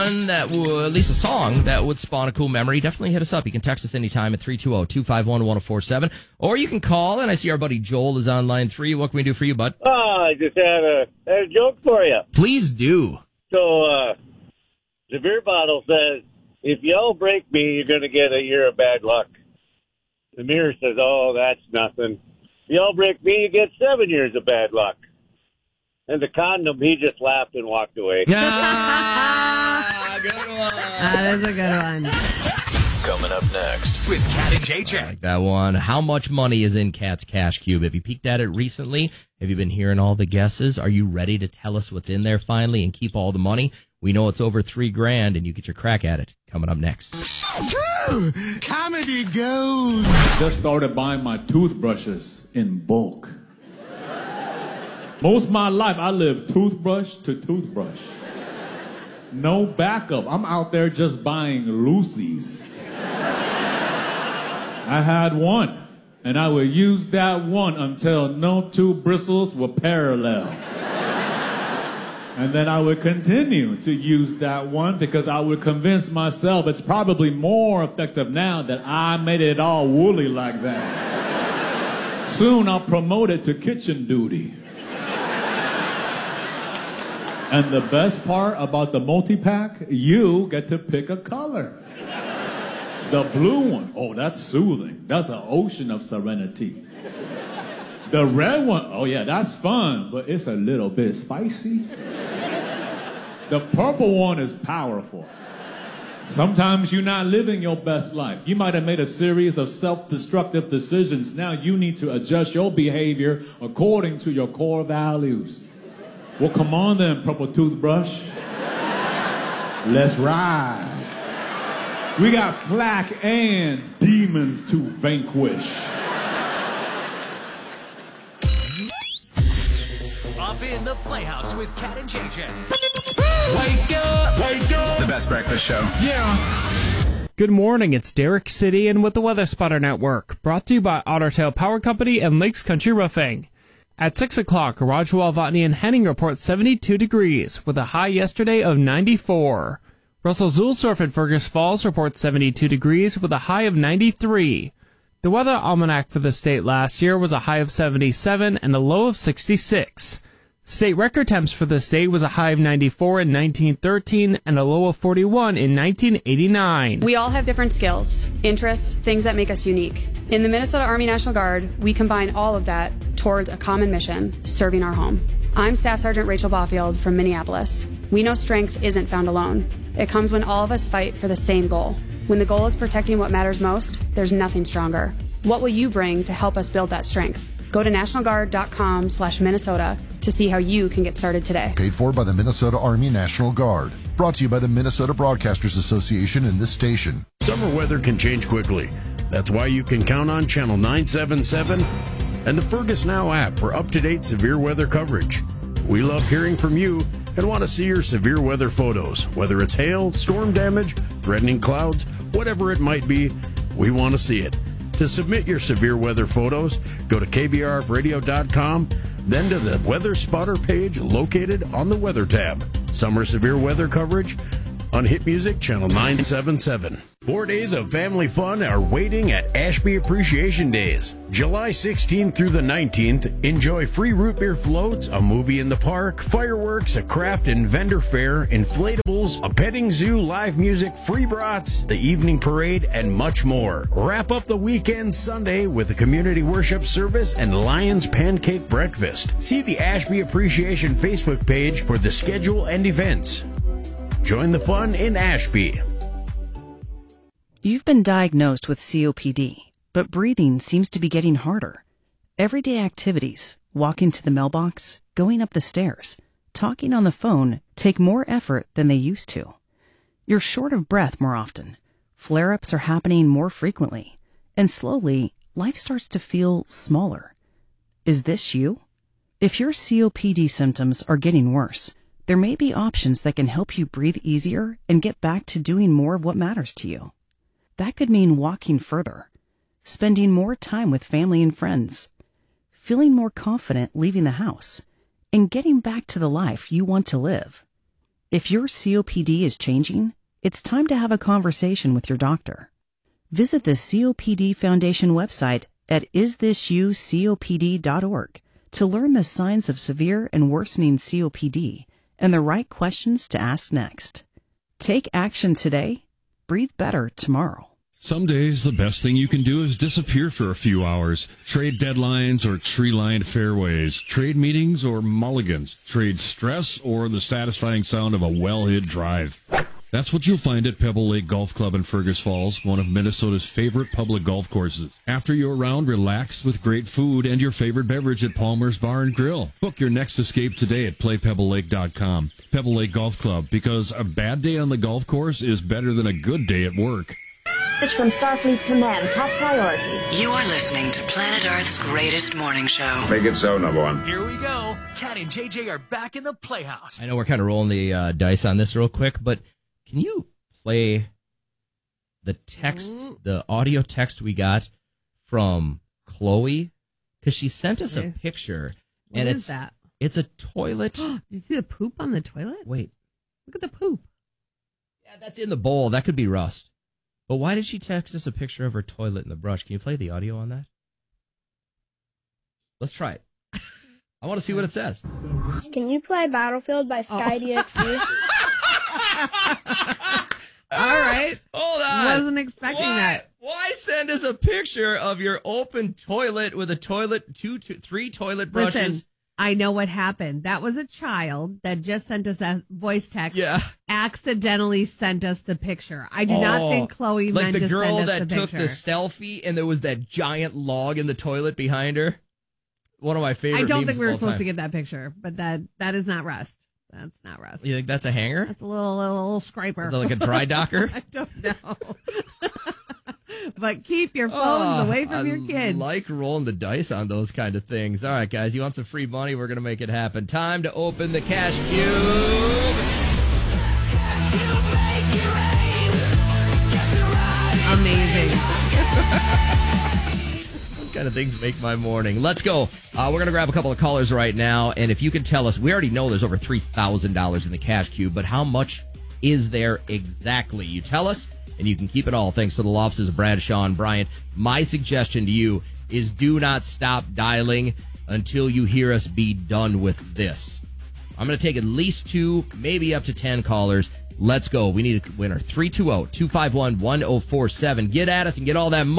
That would, at least a song that would spawn a cool memory, definitely hit us up. You can text us anytime at 320-251-1047, or you can call, and I see our buddy Joel is on line 3. What can we do for you, bud? I just had a joke for you. Please do. So, the beer bottle says, if y'all break me, you're going to get a year of bad luck. The mirror says, oh, that's nothing. If y'all break me, you get 7 years of bad luck. And the condom, he just laughed and walked away. Ah, good one. That is a good one. Coming up next with Cat and JJ. I like that one. How much money is in Cat's Cash Cube? Have you peeked at it recently? Have you been hearing all the guesses? Are you ready to tell us what's in there finally and keep all the money? We know it's over $3,000, and you get your crack at it. Coming up next. Comedy gold. Just started buying my toothbrushes in bulk. Most of my life, I live toothbrush to toothbrush. No backup. I'm out there just buying Lucy's. I had one, and I would use that one until no two bristles were parallel. And then I would continue to use that one because I would convince myself it's probably more effective now that I made it all woolly like that. Soon I'll promote it to kitchen duty. And the best part about the multi-pack, you get to pick a color. The blue one, oh, that's soothing. That's an ocean of serenity. The red one, oh yeah, that's fun, but it's a little bit spicy. The purple one is powerful. Sometimes you're not living your best life. You might have made a series of self-destructive decisions. Now you need to adjust your behavior according to your core values. Well, come on then, purple toothbrush. Let's ride. We got plaque and demons to vanquish. Up in the Playhouse with Cat and JJ. Wake up! Wake up! The best breakfast show. Yeah. Good morning, it's Derek City and with the Weather Spotter Network, brought to you by Otter Tail Power Company and Lakes Country Roofing. At 6 o'clock, Rajwell, Votney, and Henning report 72 degrees, with a high yesterday of 94. Russell Zulsdorf and Fergus Falls report 72 degrees, with a high of 93. The weather almanac for the state last year was a high of 77 and a low of 66. State record temps for the state was a high of 94 in 1913 and a low of 41 in 1989. We all have different skills, interests, things that make us unique. In the Minnesota Army National Guard, we combine all of that towards a common mission, serving our home. I'm Staff Sergeant Rachel Baufield from Minneapolis. We know strength isn't found alone. It comes when all of us fight for the same goal. When the goal is protecting what matters most, there's nothing stronger. What will you bring to help us build that strength? Go to nationalguard.com/Minnesota to see how you can get started today. Paid for by the Minnesota Army National Guard. Brought to you by the Minnesota Broadcasters Association and this station. Summer weather can change quickly. That's why you can count on Channel 977 and the Fergus Now app for up-to-date severe weather coverage. We love hearing from you and want to see your severe weather photos. Whether it's hail, storm damage, threatening clouds, whatever it might be, we want to see it. To submit your severe weather photos, go to kbrfradio.com, then to the Weather Spotter page located on the Weather tab. Summer severe weather coverage on Hit Music Channel 977. 4 days of family fun are waiting at Ashby Appreciation Days. July 16th through the 19th, enjoy free root beer floats, a movie in the park, fireworks, a craft and vendor fair, inflatables, a petting zoo, live music, free brats, the evening parade, and much more. Wrap up the weekend Sunday with a community worship service and Lions Pancake Breakfast. See the Ashby Appreciation Facebook page for the schedule and events. Join the fun in Ashby. You've been diagnosed with COPD, but breathing seems to be getting harder. Everyday activities, walking to the mailbox, going up the stairs, talking on the phone take more effort than they used to. You're short of breath more often. Flare-ups are happening more frequently. And slowly, life starts to feel smaller. Is this you? If your COPD symptoms are getting worse, there may be options that can help you breathe easier and get back to doing more of what matters to you. That could mean walking further, spending more time with family and friends, feeling more confident leaving the house, and getting back to the life you want to live. If your COPD is changing, it's time to have a conversation with your doctor. Visit the COPD Foundation website at isthisyoucopd.org to learn the signs of severe and worsening COPD and the right questions to ask next. Take action today. Breathe better tomorrow. Some days, the best thing you can do is disappear for a few hours. Trade deadlines or tree-lined fairways. Trade meetings or mulligans. Trade stress or the satisfying sound of a well-hit drive. That's what you'll find at Pebble Lake Golf Club in Fergus Falls, one of Minnesota's favorite public golf courses. After your round, relax with great food and your favorite beverage at Palmer's Bar and Grill. Book your next escape today at playpebblelake.com. Pebble Lake Golf Club, because a bad day on the golf course is better than a good day at work. Message from Starfleet Command, top priority. You are listening to Planet Earth's greatest morning show. Make it so, number one. Here we go. Cat and JJ are back in the Playhouse. I know we're kind of rolling the dice on this real quick, but can you play the text, the audio text we got from Chloe? Because she sent us a picture. What is that? It's a toilet. Did you see the poop on the toilet? Wait. Look at the poop. Yeah, that's in the bowl. That could be rust. But why did she text us a picture of her toilet and the brush? Can you play the audio on that? Let's try it. I want to see what it says. Can you play Battlefield by Sky DXD? All right. Hold on. Wasn't expecting that. Why send us a picture of your open toilet with a toilet, three toilet brushes? Listen, I know what happened. That was a child that just sent us a voice text. Yeah. Accidentally sent us the picture. I do not think Chloe meant to send us the picture. Like the girl that took the selfie and there was that giant log in the toilet behind her. One of my favorite memes. I don't think we were supposed time. to get that picture, but that is not rust. That's not rust. You think that's a hanger? That's a little scraper. Like a dry docker? I don't know. But keep your phones away from your kids. I like rolling the dice on those kind of things. All right, guys, you want some free money? We're going to make it happen. Time to open the Cash Cube. Amazing. Those kind of things make my morning. Let's go. We're going to grab a couple of callers right now. And if you can tell us, we already know there's over $3,000 in the Cash Cube, but how much is there exactly? You tell us, and you can keep it all thanks to the law offices of Bradshaw and Bryant. My suggestion to you is do not stop dialing until you hear us be done with this. I'm going to take at least 2, maybe up to 10 callers. Let's go. We need a winner. 320-251-1047. Get at us and get all that money.